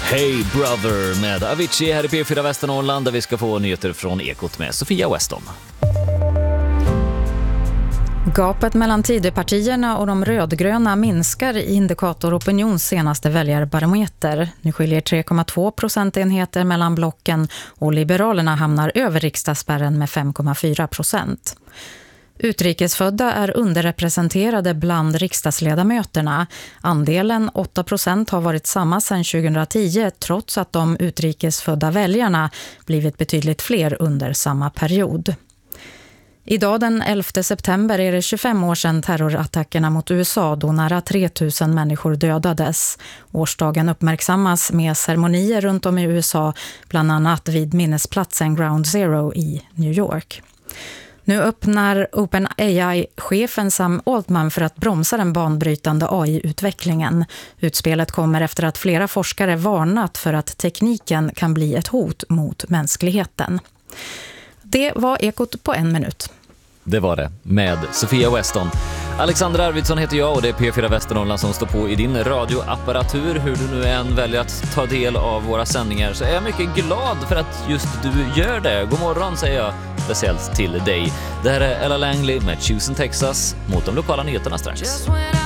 Hey Brother med Avicii här i P4 Västernorrland där vi ska få nyheter från Ekot med Sofia Weston. Gapet mellan Tidöpartierna och de rödgröna minskar i Indikator Opinions senaste väljarbarometer. Nu skiljer 3,2 procentenheter mellan blocken och Liberalerna hamnar över riksdagsspärren med 5,4%. Utrikesfödda är underrepresenterade bland riksdagsledamöterna. Andelen 8% har varit samma sedan 2010 trots att de utrikesfödda väljarna blivit betydligt fler under samma period. Idag den 11 september är det 25 år sedan terrorattackerna mot USA då nära 3000 människor dödades. Årsdagen uppmärksammas med ceremonier runt om i USA, bland annat vid minnesplatsen Ground Zero i New York. Nu öppnar OpenAI-chefen Sam Altman för att bromsa den banbrytande AI-utvecklingen. Utspelet kommer efter att flera forskare varnat för att tekniken kan bli ett hot mot mänskligheten. Det var Ekot på 1 minut. Det var det, med Sofia Weston. Alexander Arvidsson heter jag och det är P4 Västernorrland som står på i din radioapparatur. Hur du nu än väljer att ta del av våra sändningar så är jag mycket glad för att just du gör det. God morgon säger jag speciellt till dig. Det här är Ella Langley med Choosing Texas mot de lokala nyheterna strax.